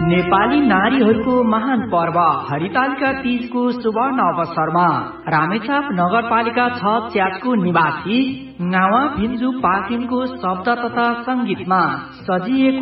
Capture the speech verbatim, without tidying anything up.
नेपाली नारीहरूको महान पर्व हरितालिका तीजको सुवर्ण अवसरमा रामेछाप नगरपालिका छ च्याटको निवासी नावा भिन्जु पाकिमको शब्द तथा संगीतमा सजिएको